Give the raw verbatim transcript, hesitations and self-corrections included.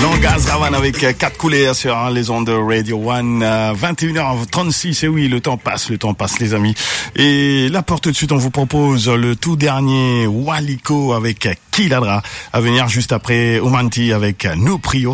Langaz Ravan avec quatre coulées sur les ondes de Radio One. vingt et une heures trente-six, et oui, le temps passe, le temps passe les amis. Et là pour tout de suite, on vous propose le tout dernier Waliko avec Kiladra, à venir juste après Omanti avec Nous Prions.